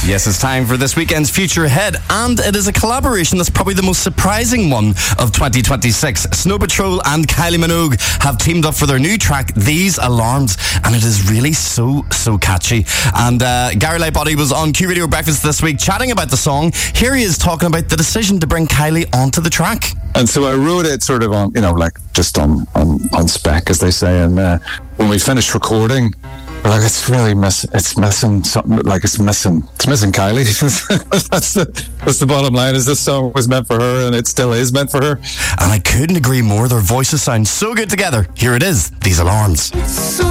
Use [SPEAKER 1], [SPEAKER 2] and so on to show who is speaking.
[SPEAKER 1] Yes, it's time for this weekend's Future Hit, and it is a collaboration that's probably the most surprising one of 2026. Snow Patrol and Kylie Minogue have teamed up for their new track, These Alarms, and it is really so catchy. And Gary Lightbody was on Q Radio Breakfast this week chatting about the song. Here he is talking about the decision to bring Kylie onto the track.
[SPEAKER 2] And so I wrote it sort of on, just on spec, as they say. And when we finished recording, we're like, it's missing something. Like it's missing Kylie. that's the bottom line. Is this song was meant for her, and it still is meant for her.
[SPEAKER 1] And I couldn't agree more. Their voices sound so good together. Here it is, These Alarms.